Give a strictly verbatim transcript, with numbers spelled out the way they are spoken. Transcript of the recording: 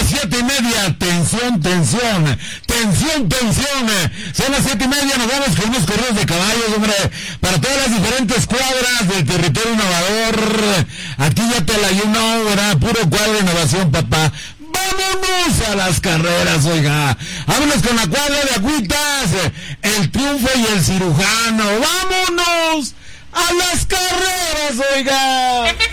siete y media, tensión, tensión, tensión, tensión. Son las siete y media, nos vamos con unos correos de caballos, hombre, para todas las diferentes cuadras del territorio innovador. Aquí ya te la lleno, ¿verdad? Puro cuadro de innovación, papá. Vámonos a las carreras, oiga. Vámonos con la cuadra de Agüitas, el Triunfo y el Cirujano. Vámonos a las carreras, oiga.